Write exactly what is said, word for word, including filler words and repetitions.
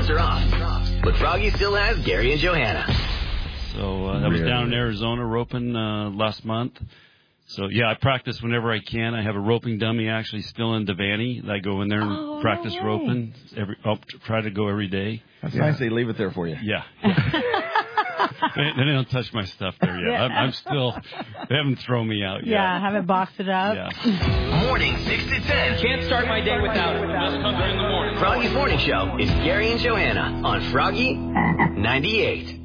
restaurants are off, but Froggy still has Gary and Johanna. So uh, I was down in Arizona roping uh, last month. So, yeah, I practice whenever I can. I have a roping dummy actually still in Devaney. I go in there and oh, practice no roping. Every, I'll try to go every day. That's yeah. nice they leave it there for you. Yeah. they, they don't touch my stuff there yet. Yeah. I'm, I'm still, they haven't thrown me out yet. Yeah, haven't boxed it up. Yeah. Morning six to ten. Can't start my day without it. Must come during the morning. Froggy's Morning Show is Gary and Johanna on Froggy ninety-eight.